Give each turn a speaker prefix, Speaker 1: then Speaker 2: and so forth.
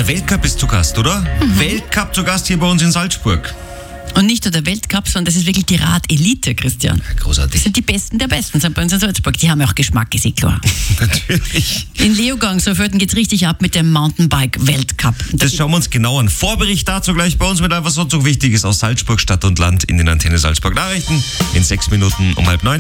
Speaker 1: Der Weltcup ist zu Gast, oder? Weltcup zu Gast hier bei uns in Salzburg.
Speaker 2: Und nicht nur der Weltcup, sondern das ist wirklich die Rad-Elite, Christian.
Speaker 1: Großartig.
Speaker 2: Das sind die Besten der Besten, sind bei uns in Salzburg. Die haben ja auch Geschmack, ist eh klar.
Speaker 1: Natürlich.
Speaker 2: In Leogang, Saalfelden geht's richtig ab mit dem Mountainbike-Weltcup.
Speaker 1: Das schauen wir uns genau an. Vorbericht dazu gleich bei uns mit was sonst so wichtig ist aus Salzburg, Stadt und Land in den Antenne Salzburg Nachrichten in 6 Minuten um 8:30.